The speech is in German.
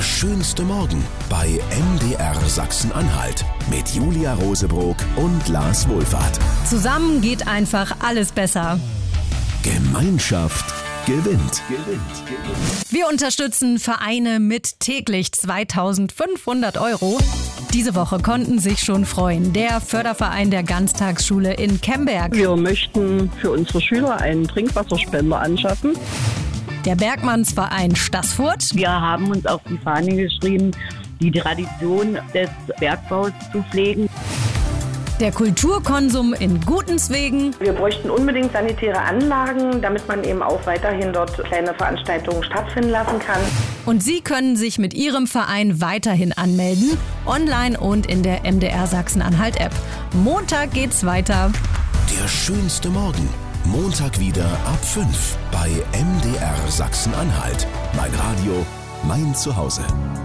schönste Morgen bei MDR Sachsen-Anhalt mit Julia Rosebrock und Lars Wohlfahrt. Zusammen geht einfach alles besser. Gemeinschaft gewinnt. Wir unterstützen Vereine mit täglich 2.500 €. Diese Woche konnten sich schon freuen. Der Förderverein der Ganztagsschule in Kemberg. Wir möchten für unsere Schüler einen Trinkwasserspender anschaffen. Der Bergmannsverein Staßfurt. Wir haben uns auf die Fahne geschrieben, die Tradition des Bergbaus zu pflegen. Der Kulturkonsum in Gutenswegen. Wir bräuchten unbedingt sanitäre Anlagen, damit man eben auch weiterhin dort kleine Veranstaltungen stattfinden lassen kann. Und Sie können sich mit Ihrem Verein weiterhin anmelden, online und in der MDR Sachsen-Anhalt-App. Montag geht's weiter. Der schönste Morgen. Montag wieder ab 5 bei MDR Sachsen-Anhalt. Mein Radio, mein Zuhause.